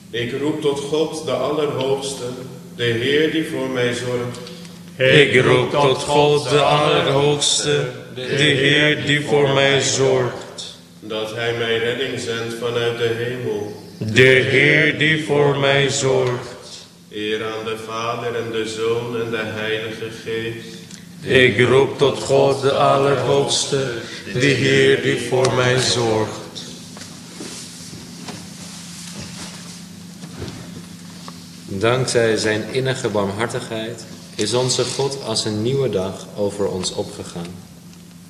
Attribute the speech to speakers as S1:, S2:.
S1: Ik roep tot God, de Allerhoogste, de Heer die voor mij zorgt.
S2: Ik roep tot God de Allerhoogste, de Heer die voor mij zorgt.
S1: Dat Hij mij redding zendt vanuit de hemel.
S2: De Heer die voor mij zorgt.
S1: Eer aan de Vader en de Zoon en de Heilige Geest.
S2: Ik roep tot God de Allerhoogste, de Heer die voor mij zorgt.
S3: Dankzij zijn innige barmhartigheid is onze God als een nieuwe dag over ons opgegaan.